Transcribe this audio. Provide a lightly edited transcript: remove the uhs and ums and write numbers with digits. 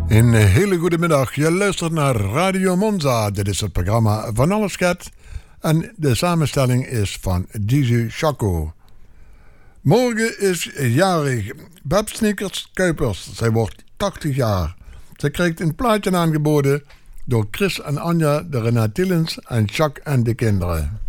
Een hele goede middag. Je luistert naar Radio Monza. Dit is het programma Van Alles Get. En de samenstelling is van DJ Chaco. Morgen is jarig Beb Sneakers Kuipers. Zij wordt 80 jaar. Zij krijgt een plaatje aangeboden door Chris en Anja, de Renatillens en Jacques en de kinderen.